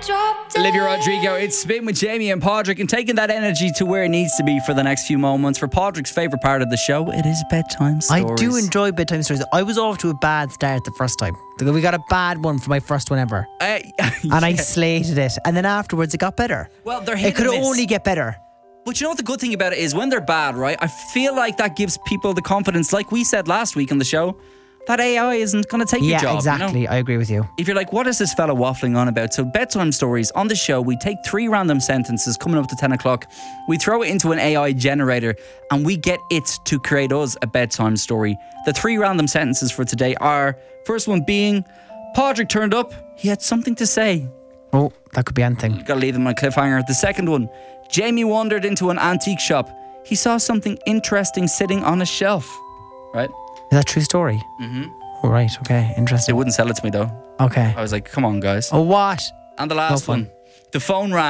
Olivia Rodrigo, it's Spin with Jamie and Padraig, and taking that energy to where it needs to be for the next few moments. For Padraig's favourite part of the show, it is bedtime stories. I do enjoy bedtime stories. I was off to a bad start the first time. We got a bad one for my first one ever. And I slated it. And then afterwards it got better. Well, they're hit It could and miss. only get better. But you know what the good thing about it is? When they're bad, right? I feel like that gives people the confidence, like we said last week on the show, that AI isn't going to take your job. Yeah, exactly. You know? I agree with you. If you're like, what is this fella waffling on about? So bedtime stories on the show, we take 3 random sentences coming up to 10 o'clock. We throw it into an AI generator and we get it to create us a bedtime story. The 3 random sentences for today are, first one being, Padraig turned up, he had something to say. Oh, that could be anything. Gotta leave them on a cliffhanger. The second one, Jamie wandered into an antique shop. He saw something interesting sitting on a shelf. Right? Is that a true story? Mm-hmm. Oh, right, okay, They interesting. wouldn't sell it to me though. Okay. I was like, come on, guys. Oh, what? And the last No fun. one, the phone rang, ...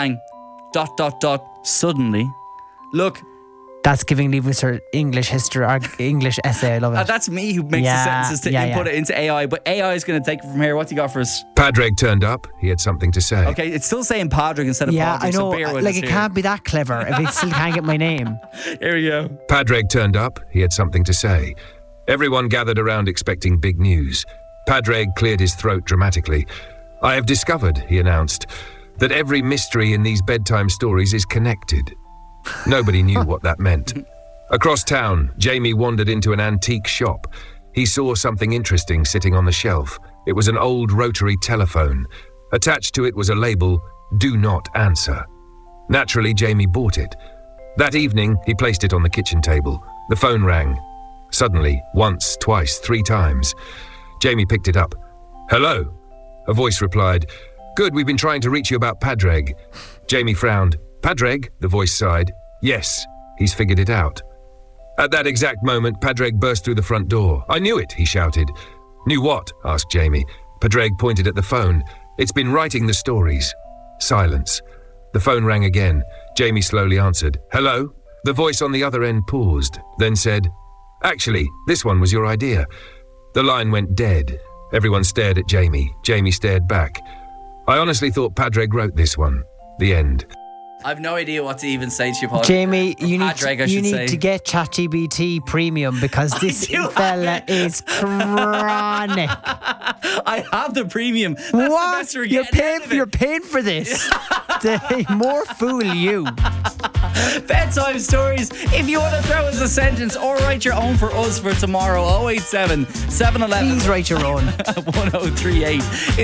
suddenly. Look, That's giving Leaving Cert English history or English essay. I love it. that's me who makes the sentences to input it into AI, but AI is going to take it from here. What's he got for us? Padraig turned up. He had something to say. Okay, it's still saying Padraig instead of Yeah, Padraig. I know. So bear with Like, us it here. can't be that clever if it still can't get my name. Here we go. Padraig turned up. He had something to say. Everyone gathered around expecting big news. Padraig cleared his throat dramatically. I have discovered, he announced, that every mystery in these bedtime stories is connected. Nobody knew what that meant. Across town, Jamie wandered into an antique shop. He saw something interesting sitting on the shelf. It was an old rotary telephone. Attached to it was a label, "Do not answer." Naturally, Jamie bought it. That evening, he placed it on the kitchen table. The phone rang. Suddenly, once, twice, 3 times. Jamie picked it up. "Hello?" A voice replied, "Good, we've been trying to reach you about Padraig." Jamie frowned. "Padraig?" the voice sighed. "Yes, he's figured it out." At that exact moment, Padraig burst through the front door. "I knew it," he shouted. "Knew what?" asked Jamie. Padraig pointed at the phone. "It's been writing the stories." Silence. The phone rang again. Jamie slowly answered. "Hello?" The voice on the other end paused, then said, "Actually, this one was your idea." The line went dead. Everyone stared at Jamie. Jamie stared back. "I honestly thought Padraig wrote this one." The end. I've no idea what to even say to you, Paul. Jamie, you Padraig, I should need say. to get ChatGPT Premium because this do fella have it. is chronic. I have the premium. That's the What? best we're getting out of it. You're paying for this. The more fool you. Bedtime stories. If you want to throw us a sentence or write your own for us for tomorrow, 087 711 Please write your own. 1038.